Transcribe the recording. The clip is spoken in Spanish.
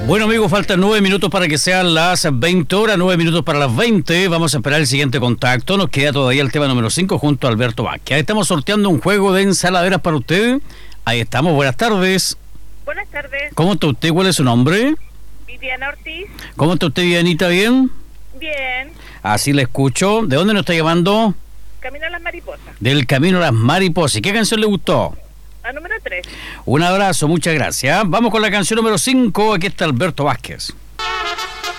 Bueno, amigos, faltan 9 minutos para que sean las 20 horas, 9 minutos para las 20. Vamos a esperar el siguiente contacto. Nos queda todavía el tema número 5 junto a Alberto Vázquez. Ahí estamos sorteando un juego de ensaladeras para usted. Ahí estamos, buenas tardes. Buenas tardes. ¿Cómo está usted? ¿Cuál es su nombre? Viviana Ortiz. ¿Cómo está usted, Vivianita? ¿Bien? Bien. Así la escucho. ¿De dónde nos está llamando? Camino a las mariposas. Del Camino a las Mariposas. ¿Y qué canción le gustó? La número 3. Un abrazo, muchas gracias. Vamos con la canción número 5. Aquí está Alberto Vázquez.